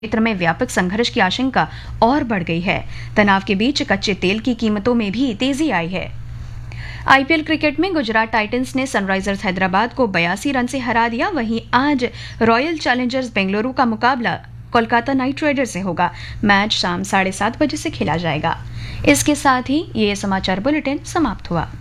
क्षेत्र में व्यापक संघर्ष की आशंका और बढ़ गई है। तनाव के बीच कच्चे तेल की कीमतों में भी तेजी आई है। आईपीएल क्रिकेट में गुजरात टाइटंस ने सनराइजर्स हैदराबाद को 82 रन से हरा दिया। वहीं आज रॉयल चैलेंजर्स बेंगलुरु का मुकाबला कोलकाता नाइट राइडर्स से होगा। मैच शाम 7:30 बजे से खेला जाएगा। इसके साथ ही ये समाचार बुलेटिन समाप्त हुआ।